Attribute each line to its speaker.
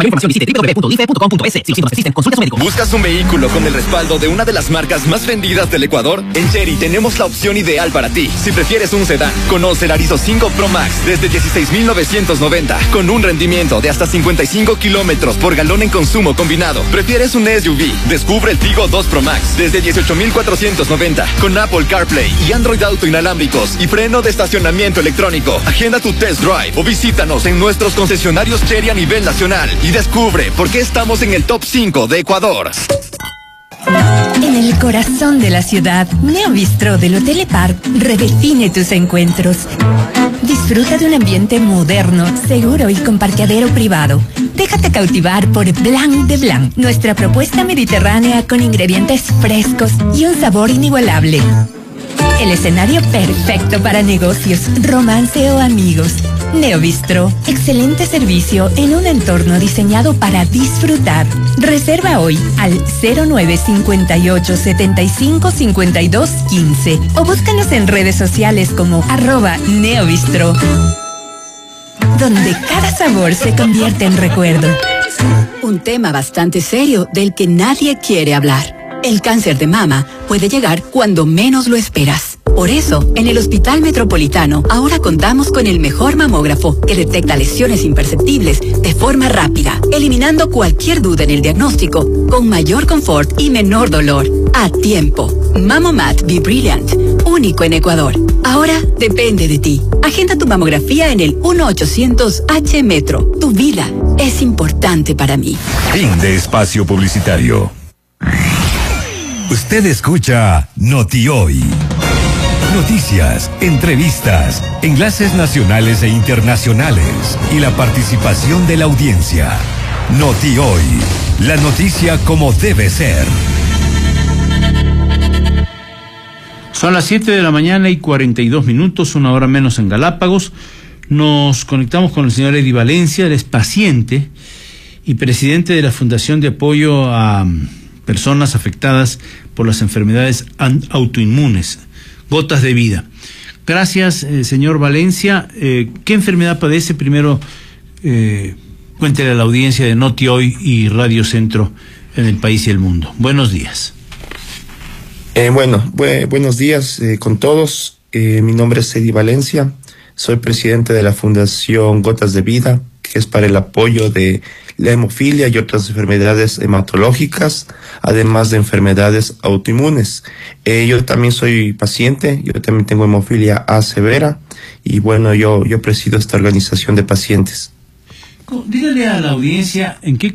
Speaker 1: Para mayor información visite www.dife.com.es. Si los síntomas persisten, consulte a su médico.
Speaker 2: ¿Buscas un vehículo con el respaldo de una de las marcas más vendidas del Ecuador? En Chery tenemos la opción ideal para ti. Si prefieres un sedán, conoce el Arizo 5 Pro Max desde 16,990 con un rendimiento de hasta 55 kilómetros por galón en consumo combinado. ¿Prefieres un SUV? Descubre el Tigo 2 Pro Max desde 18,490 con Apple CarPlay y Android Auto inalámbricos y freno de estacionamiento electrónico. Agenda tu test drive o visítanos en nuestros concesionarios Chery a nivel nacional y descubre por qué estamos en el top 5 de Ecuador.
Speaker 3: En el corazón de la ciudad, Neobistro del Hotel Epar redefine tus encuentros. Disfruta de un ambiente moderno, seguro y con parqueadero privado. Déjate cautivar por Blanc de Blanc, nuestra propuesta mediterránea con ingredientes frescos y un sabor inigualable. El escenario perfecto para negocios, romance o amigos. Neobistro, excelente servicio en un entorno diseñado para disfrutar. Reserva hoy al 0958755215 o búscanos en redes sociales como @Neobistro, donde cada sabor se convierte en recuerdo.
Speaker 4: Un tema bastante serio del que nadie quiere hablar. El cáncer de mama puede llegar cuando menos lo esperas. Por eso, en el Hospital Metropolitano, ahora contamos con el mejor mamógrafo que detecta lesiones imperceptibles de forma rápida, eliminando cualquier duda en el diagnóstico, con mayor confort y menor dolor. A tiempo. Mamomat Be Brilliant, único en Ecuador. Ahora depende de ti. Agenda tu mamografía en el 1-800-H Metro. Tu vida es importante para mí.
Speaker 5: Fin de espacio publicitario. Usted escucha Noti Hoy. Noticias, entrevistas, enlaces nacionales e internacionales y la participación de la audiencia. Noti Hoy, la noticia como debe ser.
Speaker 6: Son las 7 de la mañana y 42 minutos, una hora menos en Galápagos. Nos conectamos con el señor Eddie Valencia, él es paciente y presidente de la Fundación de Apoyo a Personas Afectadas por las Enfermedades Autoinmunes, Gotas de Vida. Gracias, señor Valencia. ¿Qué enfermedad padece? Primero, cuéntele a la audiencia de Noti Hoy y Radio Centro en el país y el mundo. Buenos días.
Speaker 7: Buenos días con todos. Mi nombre es Eddie Valencia. Soy presidente de la Fundación Gotas de Vida, que es para el apoyo de la hemofilia y otras enfermedades hematológicas, además de enfermedades autoinmunes. Yo también soy paciente, yo también tengo hemofilia A severa y yo presido esta organización de pacientes.
Speaker 6: Dígale a la audiencia en qué